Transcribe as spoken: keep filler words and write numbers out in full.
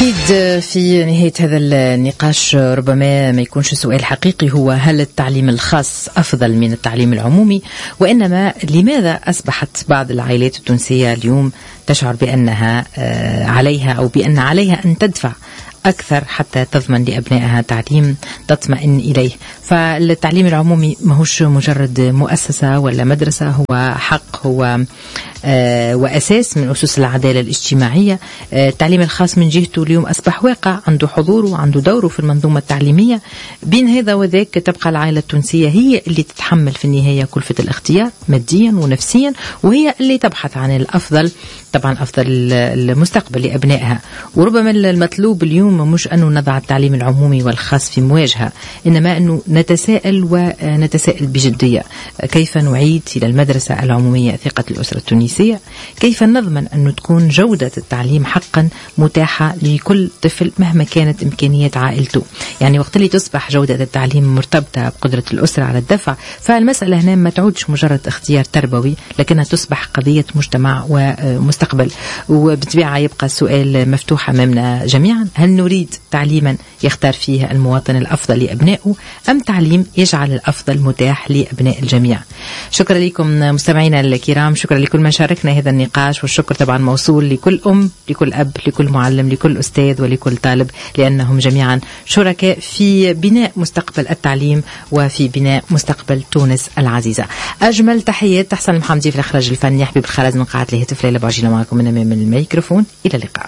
أكيد في نهاية هذا النقاش ربما ما يكونش سؤال حقيقي هو هل التعليم الخاص أفضل من التعليم العمومي، وإنما لماذا أصبحت بعض العائلات التونسية اليوم تشعر بأنها عليها أو بأن عليها أن تدفع أكثر حتى تضمن لأبنائها تعليم تطمئن إليه. فالتعليم العمومي ماهوش مجرد مؤسسة ولا مدرسة، هو حق، هو آه وأساس من أسس العدالة الاجتماعية. آه التعليم الخاص من جهته اليوم أصبح واقع، عنده حضوره وعنده دوره في المنظومة التعليمية. بين هذا وذاك تبقى العائلة التونسية هي اللي تتحمل في النهاية كلفة الاختيار ماديا ونفسيا، وهي اللي تبحث عن الأفضل، طبعا أفضل المستقبل لأبنائها. وربما المطلوب اليوم مش أنه نضع التعليم العمومي والخاص في مواجهة، إنما أنه نتساءل ونتساءل بجدية كيف نعيد إلى المدرسة العمومية ثقة الأسرة التونسية، كيف نضمن أن تكون جودة التعليم حقا متاحة لكل طفل مهما كانت إمكانيات عائلته. يعني وقت اللي تصبح جودة التعليم مرتبطة بقدرة الأسرة على الدفع، فالمسألة هنا ما تعودش مجرد اختيار تربوي، لكنها تصبح قضية مجتمع ومستقبل. وبالطبيعة يبقى السؤال مفتوح أمامنا جميعا: هل نريد تعليما يختار فيه المواطن الأفضل لأبنائه، أم تعليم يجعل الأفضل متاح لأبناء الجميع؟ شكرا لكم مستمعينا الكرام، شكرا لكل من شاركنا هذا النقاش، والشكر طبعا موصول لكل أم، لكل أب، لكل معلم، لكل أستاذ ولكل طالب، لأنهم جميعا شركاء في بناء مستقبل التعليم وفي بناء مستقبل تونس العزيزة. أجمل تحيات تحسن المحمدي في الإخراج الفني، حبيب الخالد من قاعة الهاتف ليلى بعجيلة معكم من أمام الميكروفون. إلى اللقاء.